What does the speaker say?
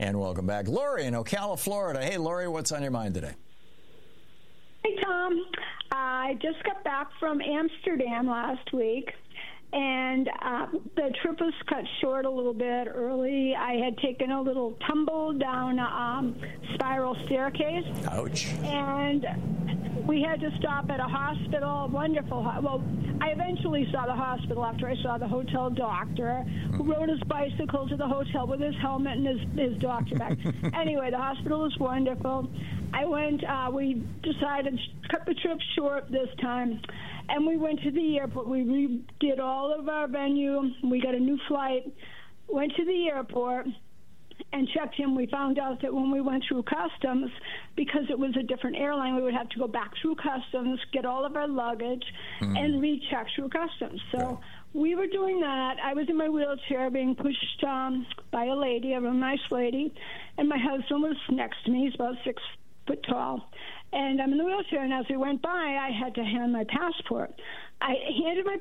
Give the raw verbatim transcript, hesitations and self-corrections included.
And welcome back. Lori in Ocala, Florida. Hey, Lori, what's on your mind today? Hey, Tom. I just got back from Amsterdam last week, and uh, the trip was cut short a little bit early. I had taken a little tumble down a um, spiral staircase. Ouch. And we had to stop at a hospital, wonderful. ho- Well, I eventually saw the hospital after I saw the hotel doctor, who rode his bicycle to the hotel with his helmet and his, his doctor bag. Anyway, the hospital was wonderful. I went, uh, we decided to cut the trip short this time, and we went to the airport. We redid all of our venue. We got a new flight, went to the airport, and checked in. We found out that when we went through customs, because it was a different airline, we would have to go back through customs, get all of our luggage, mm. and recheck through customs. So okay. we were doing that. I was in my wheelchair being pushed um, by a lady, a real nice lady, and my husband was next to me. He's about six foot tall. And I'm in the wheelchair, and as we went by, I had to hand my passport. I handed my